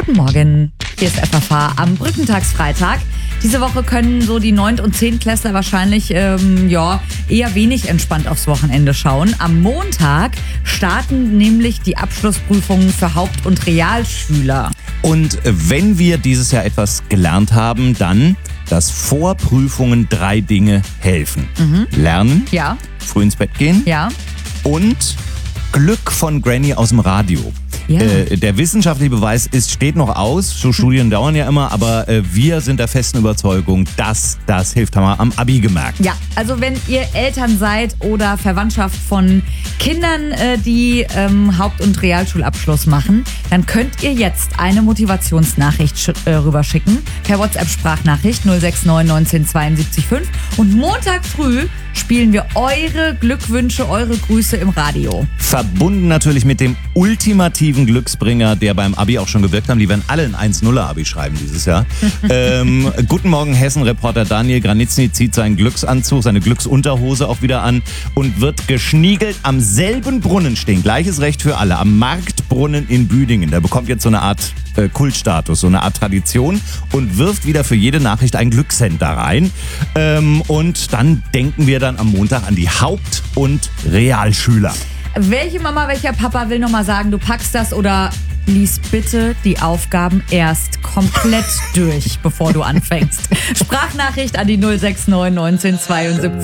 Guten Morgen, hier ist FFH am Brückentagsfreitag. Diese Woche können so die 9. und 10. Klässler wahrscheinlich eher wenig entspannt aufs Wochenende schauen. Am Montag starten nämlich die Abschlussprüfungen für Haupt- und Realschüler. Und wenn wir dieses Jahr etwas gelernt haben, dann, dass vor Prüfungen 3 Dinge helfen. Lernen, Ja, früh ins Bett gehen ja. und Glück von Granny aus dem Radio. Ja. Der wissenschaftliche Beweis steht noch aus, so Studien dauern ja immer, aber wir sind der festen Überzeugung, dass das hilft, haben wir am Abi gemerkt. Ja, also wenn ihr Eltern seid oder Verwandtschaft von Kindern, die Haupt- und Realschulabschluss machen, dann könnt ihr jetzt eine Motivationsnachricht rüberschicken per WhatsApp-Sprachnachricht 069 19 72 5 und Montag früh spielen wir eure Glückwünsche, eure Grüße im Radio. Verbunden natürlich mit dem ultimativen Glücksbringer, der beim Abi auch schon gewirkt haben. Die werden alle ein 1-0er-Abi schreiben dieses Jahr. Guten Morgen, Hessen-Reporter Daniel Granitzny zieht seinen Glücksanzug, seine Glücksunterhose auch wieder an und wird geschniegelt am selben Brunnen stehen. Gleiches Recht für alle, am Marktbrunnen in Büdingen. Der bekommt jetzt so eine Art Kultstatus, so eine Art Tradition und wirft wieder für jede Nachricht ein Glückscent da rein. Und dann denken wir dann am Montag an die Haupt- und Realschüler. Welche Mama, welcher Papa will nochmal sagen, du packst das oder lies bitte die Aufgaben erst komplett durch, bevor du anfängst. Sprachnachricht an die 069 19 72